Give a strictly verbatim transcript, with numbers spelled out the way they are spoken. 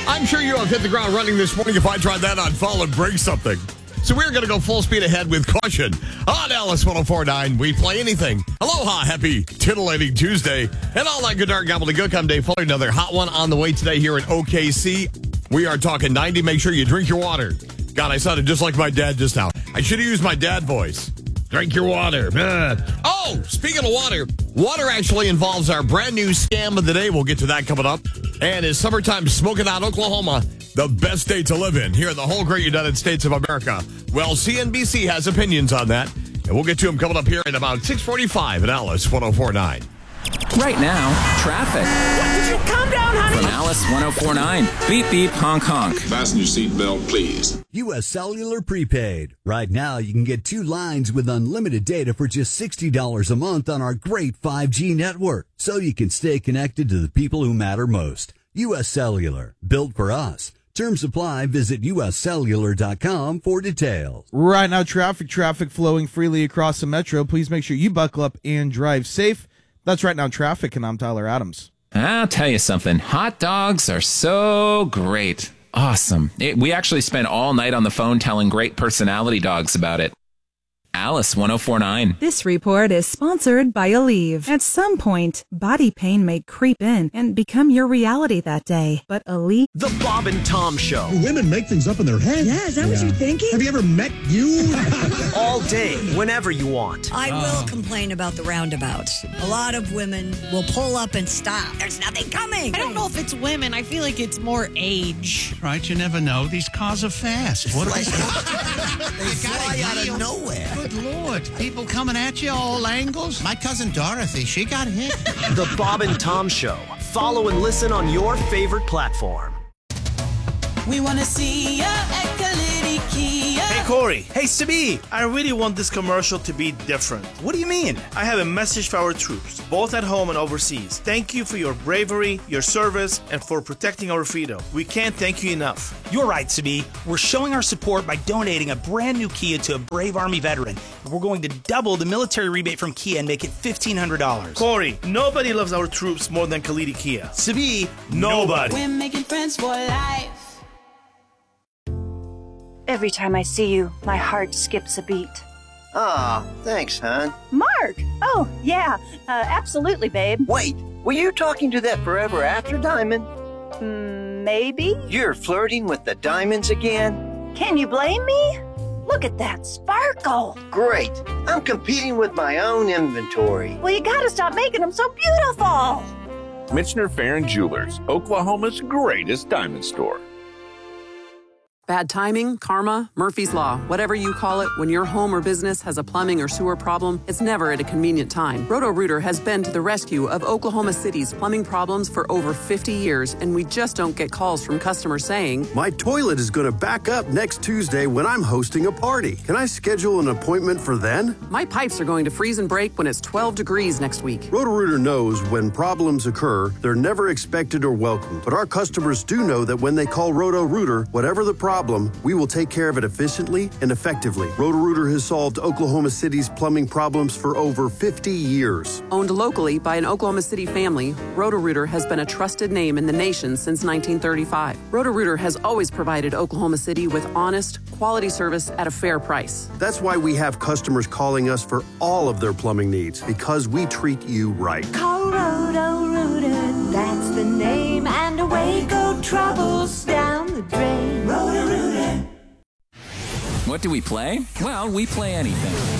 I'm sure you have hit the ground running this morning if I tried that on fall and break something. So we're going to go full speed ahead with caution. On Alice one oh four point nine, we play anything. Aloha, happy titillating Tuesday. And all that good dark gobbledygook. I'm Dave Fuller. Another hot one on the way today here in O K C. We are talking ninety. Make sure you drink your water. God, I sounded just like my dad just now. I should have used my dad voice. Drink your water. Uh. Oh, speaking of water, water actually involves our brand new scam of the day. We'll get to that coming up. And is summertime smoking out Oklahoma the best state to live in here in the whole great United States of America? Well, C N B C has opinions on that, and we'll get to them coming up here in about six forty-five at Alice one oh four point nine. Right now, traffic. What did you calm down, honey? From Alice one oh four point nine. Beep, beep, honk, honk. Fasten your seatbelt, please. U S Cellular Prepaid. Right now, you can get two lines with unlimited data for just sixty dollars a month on our great five G network, so you can stay connected to the people who matter most. U S Cellular. Built for us. Terms apply. Visit U S cellular dot com for details. Right now, traffic, traffic flowing freely across the metro. Please make sure you buckle up and drive safe. That's Right Now Traffic, and I'm Tyler Adams. I'll tell you something. Hot dogs are so great. Awesome. It, we actually spent all night on the phone telling great personality dogs about it. Alice one oh four point nine. This report is sponsored by Aleve. At some point, body pain may creep in and become your reality that day. But Aleve... The Bob and Tom Show. Women make things up in their head. Yeah, is that yeah. what you're thinking? Have you ever met you? All day, whenever you want. I oh. will complain about the roundabouts. A lot of women will pull up and stop. There's nothing coming. I don't know if it's women. I feel like it's more age. Right, you never know. These cars are fast. What are they? They fly out of nowhere. Good Lord. People coming at you all angles. My cousin Dorothy, she got hit. The Bob and Tom Show. Follow and listen on your favorite platform. We want to see ya at Kalidi Kia. Hey, Corey. Hey, Sabi. I really want this commercial to be different. What do you mean? I have a message for our troops, both at home and overseas. Thank you for your bravery, your service, and for protecting our freedom. We can't thank you enough. You're right, Sabi. We're showing our support by donating a brand new Kia to a brave Army veteran. We're going to double the military rebate from Kia and make it fifteen hundred dollars. Corey, nobody loves our troops more than Kalidi Kia. Sabi, nobody. We're making friends for life. Every time I see you, my heart skips a beat. Aw, thanks, hon. Mark! Oh, yeah, uh, absolutely, babe. Wait, were you talking to that forever after diamond? Mm, maybe? You're flirting with the diamonds again? Can you blame me? Look at that sparkle. Great. I'm competing with my own inventory. Well, you gotta stop making them so beautiful. Michener Farron Jewelers, Oklahoma's greatest diamond store. Bad timing, karma, Murphy's Law, whatever you call it, when your home or business has a plumbing or sewer problem, it's never at a convenient time. Roto-Rooter has been to the rescue of Oklahoma City's plumbing problems for over fifty years, and we just don't get calls from customers saying, my toilet is going to back up next Tuesday when I'm hosting a party. Can I schedule an appointment for then? My pipes are going to freeze and break when it's twelve degrees next week. Roto-Rooter knows when problems occur, they're never expected or welcome. But our customers do know that when they call Roto-Rooter, whatever the problem, Problem, we will take care of it efficiently and effectively. Roto-Rooter has solved Oklahoma City's plumbing problems for over fifty years. Owned locally by an Oklahoma City family, Roto-Rooter has been a trusted name in the nation since nineteen thirty-five. Roto-Rooter has always provided Oklahoma City with honest, quality service at a fair price. That's why we have customers calling us for all of their plumbing needs, because we treat you right. Call Roto-Rooter, that's the name, and away go troubles down the drain. Roto-Rooter. What do we play? Well, we play anything.